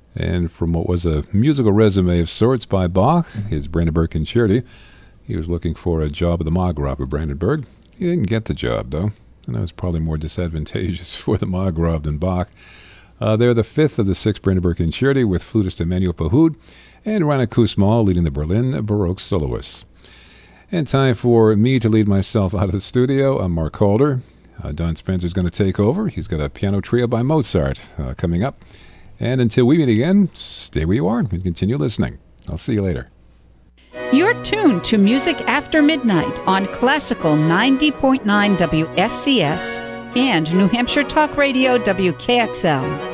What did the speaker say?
And from what was a musical resume of sorts by Bach, his Brandenburg Concerti, he was looking for a job at the Markgraf of Brandenburg. He didn't get the job, though, and that was probably more disadvantageous for the Markgraf than Bach. They're the fifth of the six Brandenburg Concerti with flutist Emmanuel Pahud and Rainer Kussmaul leading the Berlin Baroque soloists. And time for me to lead myself out of the studio. I'm Mark Calder. Don Spencer's going to take over. He's got a piano trio by Mozart coming up. And until we meet again, stay where you are and continue listening. I'll see you later. You're tuned to Music After Midnight on Classical 90.9 WSCS and New Hampshire Talk Radio WKXL.